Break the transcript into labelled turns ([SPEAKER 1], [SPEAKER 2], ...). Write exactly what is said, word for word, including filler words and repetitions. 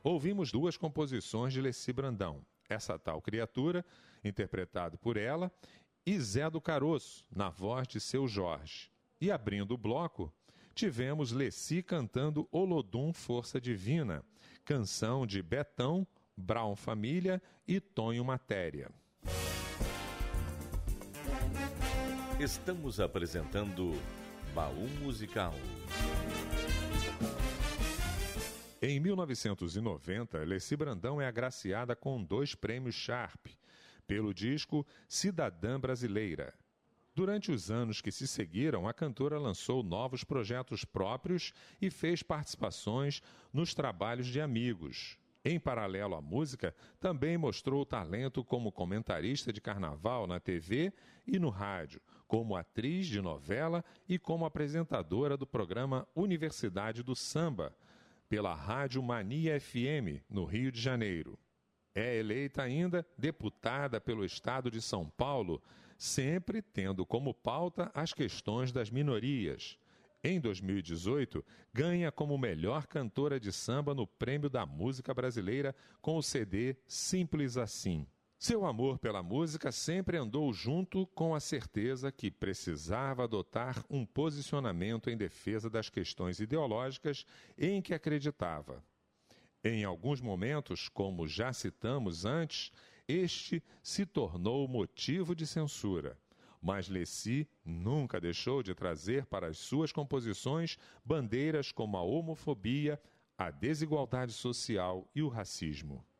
[SPEAKER 1] Ouvimos duas composições de Leci Brandão, Essa Tal Criatura, interpretado por ela, e Zé do Caroço, na voz de Seu Jorge. E abrindo o bloco, tivemos Leci cantando Olodum Força Divina, canção de Betão, Brown Família e Tonho Matéria.
[SPEAKER 2] Estamos apresentando Baú Musical.
[SPEAKER 1] Em mil novecentos e noventa, Leci Brandão é agraciada com dois prêmios Sharp, pelo disco Cidadã Brasileira. Durante os anos que se seguiram, a cantora lançou novos projetos próprios e fez participações nos trabalhos de amigos. Em paralelo à música, também mostrou talento como comentarista de carnaval na T V e no rádio, como atriz de novela e como apresentadora do programa Universidade do Samba, pela Rádio Mania F M, no Rio de Janeiro. É eleita ainda deputada pelo Estado de São Paulo, sempre tendo como pauta as questões das minorias. Em dois mil e dezoito, ganha como melhor cantora de samba no Prêmio da Música Brasileira com o C D Simples Assim. Seu amor pela música sempre andou junto com a certeza que precisava adotar um posicionamento em defesa das questões ideológicas em que acreditava. Em alguns momentos, como já citamos antes, este se tornou motivo de censura. Mas Leci nunca deixou de trazer para as suas composições bandeiras como a homofobia, a desigualdade social e o racismo.